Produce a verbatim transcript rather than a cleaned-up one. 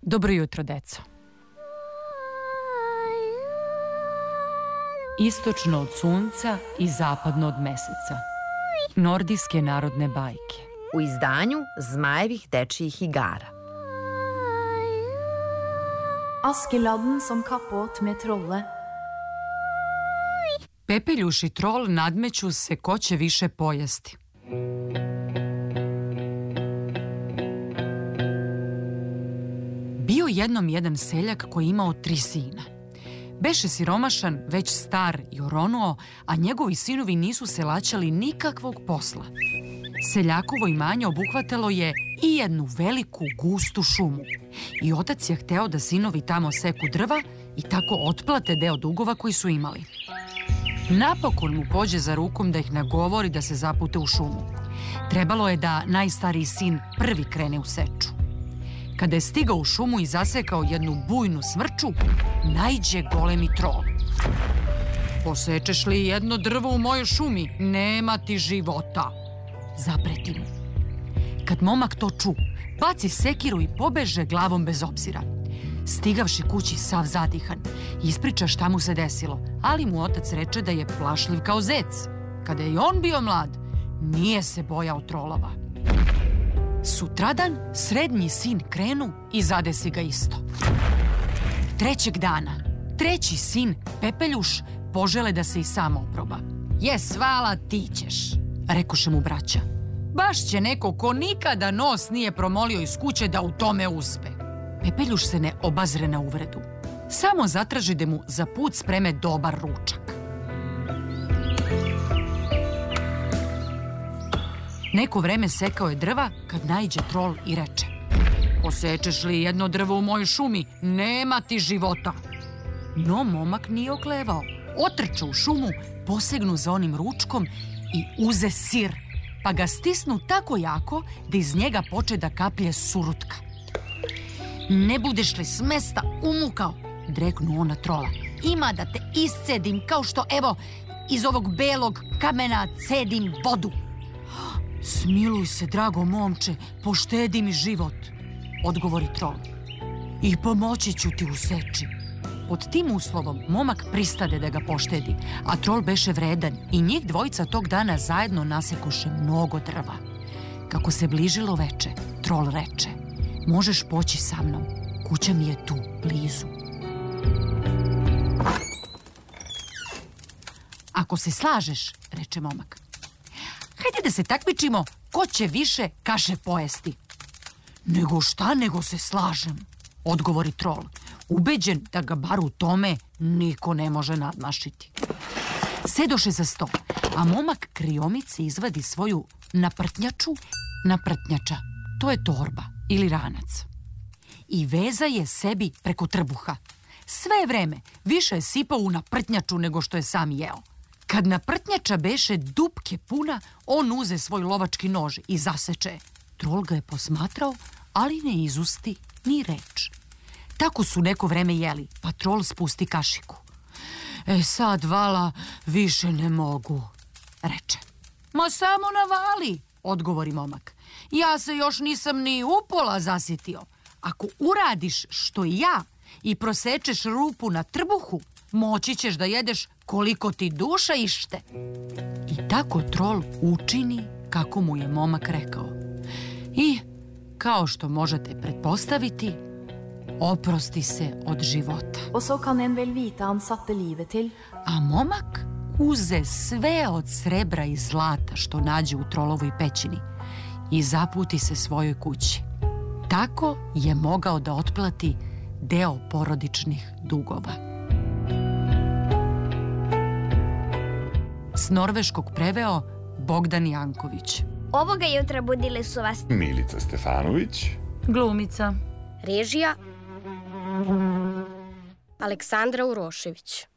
Dobro jutro, deco. Istočno od sunca i zapadno od meseca. Nordijske narodne bajke. U izdanju Zmajevih dečijih igara. Askeladden som kapot med trolle. Pepeljuš i trol nadmeću se ko će više pojesti. Bio jednom jedan seljak koji imao tri sina. Beše siromašan, već star i oronuo, a njegovi sinovi nisu se laćali nikakvog posla. Seljakovo imanje obuhvatalo je i jednu veliku, gustu šumu. I otac je hteo da sinovi tamo seku drva i tako otplate deo dugova koji su imali. Napokon mu pođe za rukom da ih nagovori da se zapute u šumu. Trebalo je da najstariji sin prvi krene u seču. Kada je stigao u šumu i zasekao jednu bujnu smrču, naiđe golemi trol. Posečeš li jedno drvo u mojoj šumi, nema ti života, zapreti mu. Kad momak to ču, baci sekiru i pobeže glavom bez obzira. Stigavši kući sav zadihan, ispriča šta mu se desilo, ali mu otac reče da je plašljiv kao zec. Kada je on bio mlad, nije se bojao trolova. Sutradan srednji sin krenu i zadesi ga isto. Trećeg dana, treći sin, Pepeljuš, požele da se i sam oproba. Je, svala, ti ćeš, rekoše mu braća. Baš će neko ko nikada nos nije promolio iz kuće da u tome uspe. Pepeljuš se ne obazre na uvredu. Samo zatraži da mu za put spreme dobar ručak. Neko vreme sekao je drva kad naiđe trol i reče: posečeš li jedno drvo u mojoj šumi, nema ti života. No momak nije oklevao. Otrče u šumu, posegnu za onim ručkom i uze sir, pa ga stisnu tako jako da iz njega poče da kaplje surutka. Ne budeš li s mesta umukao, dreknu ona trola, ima da te iscedim kao što, evo, iz ovog belog kamena cedim vodu. Smiluj se, drago momče, poštedi mi život, odgovori trol. I pomoći ću ti u seči. Pod tim uslovom momak pristade da ga poštedi, a trol beše vredan i njih dvojica tog dana zajedno nasekoše mnogo drva. Kako se bližilo veče, trol reče: možeš poći sa mnom, kuća mi je tu, blizu. Ako se slažeš, reče momak, hajde da se takmičimo ko će više kaše pojesti. Nego šta, nego se slažem, odgovori trol, ubeđen da ga bar u tome niko ne može nadmašiti. Sedoše za sto, a momak kriomice izvadi svoju naprtnjaču. Naprtnjača, to je torba ili ranac. I veza je sebi preko trbuha. Sve vreme više je sipao u naprtnjaču nego što je sam jeo. Kad naprtnjača beše dupke puna, on uze svoj lovački nož i zaseče. Trol ga je posmatrao, ali ne izusti ni reč. Tako su neko vreme jeli, pa trol spusti kašiku. E sad, vala, više ne mogu, reče. Ma samo navali, odgovori momak. Ja se još nisam ni upola zasitio. Ako uradiš što i ja i prosečeš rupu na trbuhu, moći ćeš da jedeš koliko ti duša ište. I tako trol učini kako mu je momak rekao. I, kao što možete pretpostaviti, oprosti se od života. Og så kan en vel vite han satte livet til. A momak uze sve od srebra i zlata što nađe u trolovoj pećini i zaputi se svojoj kući. Tako je mogao da otplati deo porodičnih dugova. S norveškog preveo Bogdan Janković. Ovoga jutra budili su vas Milica Stefanović, glumica, režija Aleksandra Urošević.